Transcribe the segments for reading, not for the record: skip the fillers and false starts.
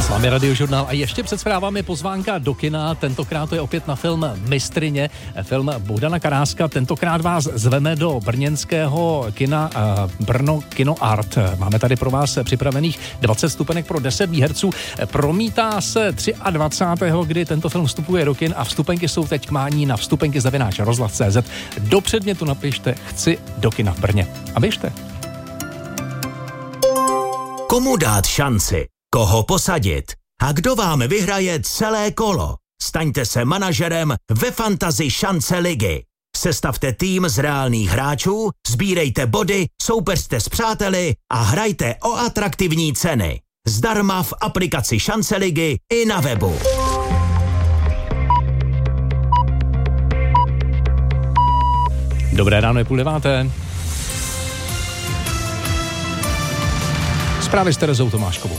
S vámi Radiožurnál a ještě před zprávami pozvánka do kina. Tentokrát to je opět na film Mistryně, film Bohdana Karáska. Tentokrát vás zveme do brněnského kina Brno Kino Art. Máme tady pro vás připravených 20 vstupenek pro 10 výherců. Promítá se 23. kdy tento film vstupuje do kin a vstupenky jsou teď k mání na vstupenky@rozhlas.cz. Do předmětu napište chci do kina v Brně. A běžte. Komu dát šanci? Koho posadit? A kdo vám vyhraje celé kolo? Staňte se manažerem ve Fantasy šance ligy. Sestavte tým z reálných hráčů, sbírejte body, soupeřte s přáteli a hrajte o atraktivní ceny. Zdarma v aplikaci šance ligy i na webu. Dobré ráno, je 8:30. Zprávy s Terezou Tomáškovou.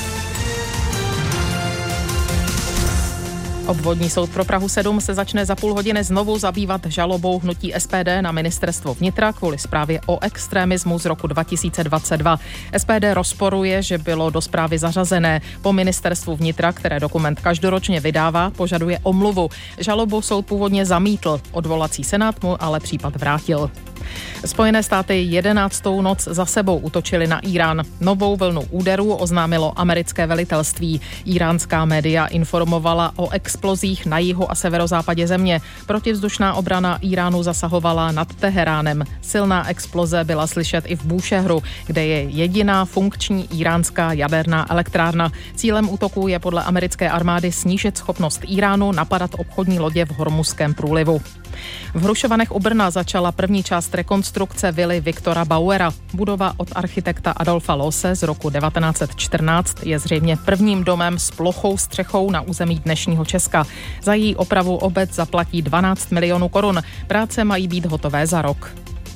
Obvodní soud pro Prahu 7 se začne za půl hodiny znovu zabývat žalobou hnutí SPD na ministerstvo vnitra kvůli zprávě o extremismu z roku 2022. SPD rozporuje, že bylo do zprávy zařazené. Po ministerstvu vnitra, které dokument každoročně vydává, požaduje omluvu. Žalobu soud původně zamítl, odvolací senát mu ale případ vrátil. Spojené státy 11. noc za sebou útočily na Irán. Novou vlnu úderů oznámilo americké velitelství. Iránská média informovala o explozích na jihu a severozápadě země. Protivzdušná obrana Iránu zasahovala nad Teheránem. Silná exploze byla slyšet i v Búšehru, kde je jediná funkční iránská jaderná elektrárna. Cílem útoku je podle americké armády snížit schopnost Iránu napadat obchodní lodě v Hormuzském průlivu. V Hrušovanech u Brna začala první část rekonstrukce vily Viktora Bauera. Budova od architekta Adolfa Loose z roku 1914 je zřejmě prvním domem s plochou střechou na území dnešního Česka. Za její opravu obec zaplatí 12 milionů korun. Práce mají být hotové za rok.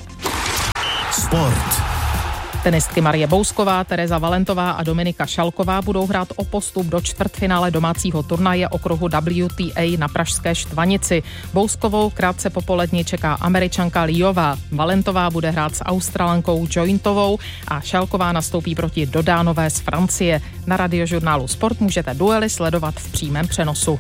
Sport. Tenistky Marie Bousková, Tereza Valentová a Dominika Šalková budou hrát o postup do čtvrtfinále domácího turnaje okruhu WTA na pražské Štvanici. Bouskovou krátce popolední čeká Američanka Liová. Valentová bude hrát s Australankou Jointovou a Šalková nastoupí proti Dodánové z Francie. Na Radiožurnálu Sport můžete duely sledovat v přímém přenosu.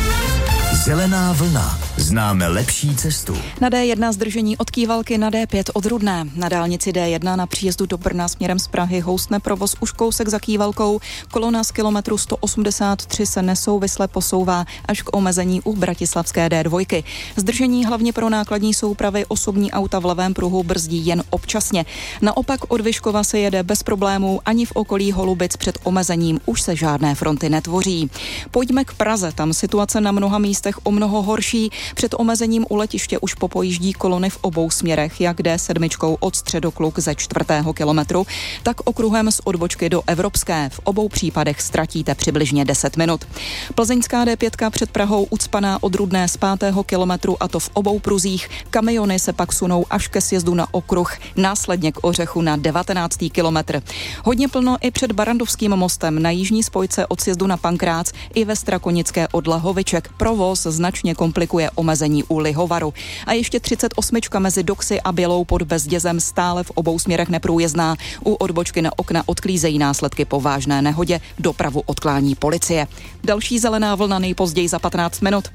Zelená vlna. Známe lepší cestu. Na D1 zdržení od Kývalky, na D5 od Rudné. Na dálnici D1 na příjezdu do Brna směrem z Prahy houstne provoz už kousek za Kývalkou. Kolona z kilometru 183 se nesouvisle posouvá až k omezení u bratislavské D2. Zdržení hlavně pro nákladní soupravy, osobní auta v levém pruhu brzdí jen občasně. Naopak od Vyškova se jede bez problémů, ani v okolí Holubic před omezením už se žádné fronty netvoří. Pojďme k Praze, tam situace na mnoha místech o mnoho horší. Před omezením u letiště už popojíždí kolony v obou směrech, jak D7 od Středokluk ze 4. kilometru, tak okruhem z odbočky do Evropské. V obou případech ztratíte přibližně 10 minut. Plzeňská D5 před Prahou ucpaná od Rudné z 5. kilometru, a to v obou pruzích. Kamiony se pak sunou až ke sjezdu na okruh, následně k Ořechu na 19. kilometr. Hodně plno i před Barandovským mostem na jižní spojce od sjezdu na Pankrác i ve Strakonické od Lahoviček. Provoz značně komplikuje omezení u Lihovaru. A ještě 38 mezi Doxy a Bělou pod Bezdězem stále v obou směrech neprůjezdná. U odbočky na okna odklízejí následky po vážné nehodě, dopravu odklání policie. Další zelená vlna nejpozději za 15 minut.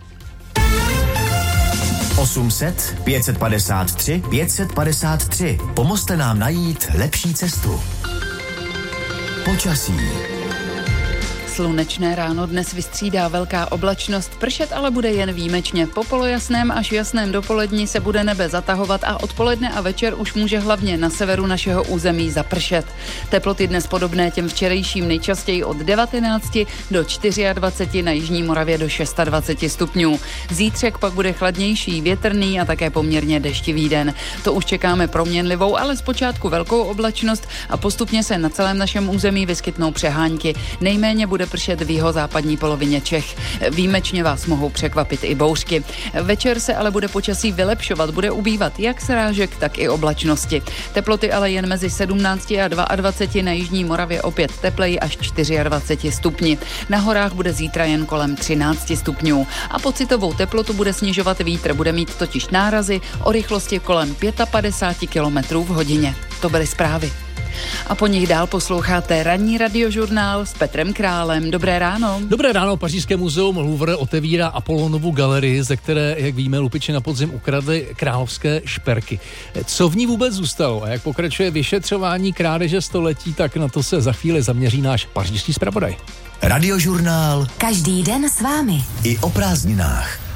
800 553 553. Pomozte nám najít lepší cestu. Počasí. Slunečné ráno dnes vystřídá velká oblačnost, pršet ale bude jen výjimečně. Po polojasném až jasném dopolední se bude nebe zatahovat a odpoledne a večer už může hlavně na severu našeho území zapršet. Teploty dnes podobné těm včerejším, nejčastěji od 19 do 24, na jižní Moravě do 26 stupňů. Zítřek pak bude chladnější, větrný a také poměrně deštivý den. To už čekáme proměnlivou, ale zpočátku velkou oblačnost a postupně se na celém našem území vyskytnou přehánky. Nejméně bude pršet v jihozápadní polovině Čech. Výjimečně vás mohou překvapit i bouřky. Večer se ale bude počasí vylepšovat, bude ubývat jak srážek, tak i oblačnosti. Teploty ale jen mezi 17 a 22, na jižní Moravě opět tepleji až 24 stupni. Na horách bude zítra jen kolem 13 stupňů. A pocitovou teplotu bude snižovat vítr, bude mít totiž nárazy o rychlosti kolem 55 km v hodině. To byly zprávy. A po nich dál posloucháte ranní radiožurnál s Petrem Králem. Dobré ráno. Dobré ráno. Pařížské muzeum Louvre otevírá Apollonovu galerii, ze které, jak víme, lupiči na podzim ukradli královské šperky. Co v ní vůbec zůstalo a jak pokračuje vyšetřování krádeže století, tak na to se za chvíli zaměří náš pařížský zpravodaj. Radiožurnál. Každý den s vámi. I o prázdninách.